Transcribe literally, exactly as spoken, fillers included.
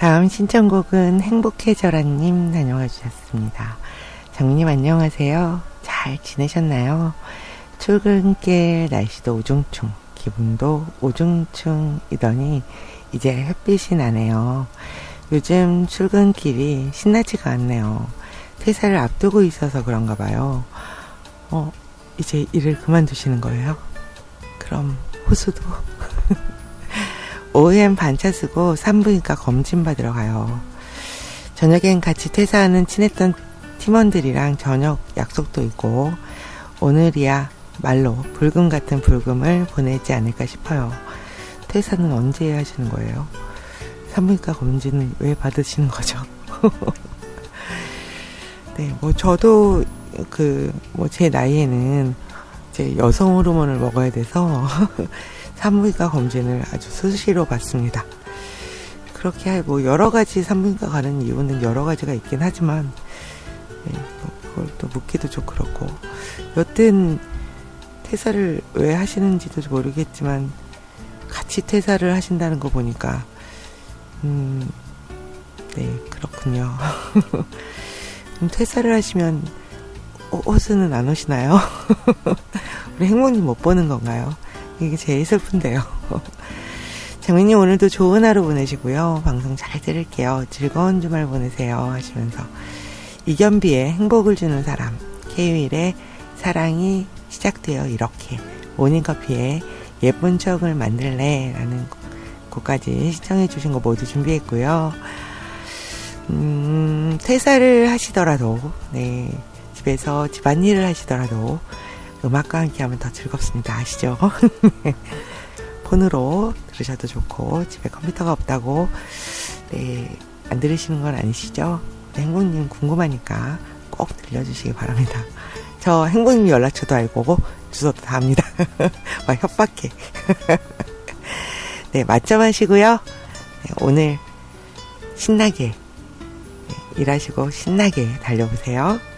다음 신청곡은 행복해져라님 다녀와 주셨습니다. 장님 안녕하세요. 잘 지내셨나요? 출근길 날씨도 우중충, 기분도 우중충이더니 이제 햇빛이 나네요. 요즘 출근길이 신나지가 않네요. 퇴사를 앞두고 있어서 그런가 봐요. 어, 이제 일을 그만두시는 거예요? 그럼 호수도 오엠 반차 쓰고 산부인과 검진 받으러 가요. 저녁엔 같이 퇴사하는 친했던 팀원들이랑 저녁 약속도 있고 오늘이야 말로 불금 같은 불금을 보내지 않을까 싶어요. 퇴사는 언제 하시는 거예요? 산부인과 검진은 왜 받으시는 거죠? 네, 뭐 저도 그 뭐 제 나이에는 이제 여성 호르몬을 먹어야 돼서 산부인과 검진을 아주 수시로 받습니다. 그렇게 뭐 여러 가지 산부인과 가는 이유는 여러 가지가 있긴 하지만 네, 뭐 그걸 또 묻기도 좀 그렇고 여튼 퇴사를 왜 하시는지도 모르겠지만 같이 퇴사를 하신다는 거 보니까 음, 네 그렇군요. 그럼 퇴사를 하시면 호수는 안 오시나요? 우리 행복님 못 보는 건가요? 이게 제일 슬픈데요. 장민님 오늘도 좋은 하루 보내시고요. 방송 잘 들을게요. 즐거운 주말 보내세요 하시면서 이견비의 행복을 주는 사람, 케이윌의 사랑이 시작되어 이렇게, 모닝커피의 예쁜 추억을 만들래 라는 곡까지 시청해 주신 거 모두 준비했고요. 음, 퇴사를 하시더라도 네, 집에서 집안일을 하시더라도 음악과 함께하면 더 즐겁습니다. 아시죠? 폰으로 들으셔도 좋고 집에 컴퓨터가 없다고 네, 안 들으시는 건 아니시죠? 네, 행복님 궁금하니까 꼭 들려주시기 바랍니다. 저 행복님 연락처도 알고 주소도 다 합니다. 막 협박해. 네, 맞점하시고요. 네, 오늘 신나게 네, 일하시고 신나게 달려보세요.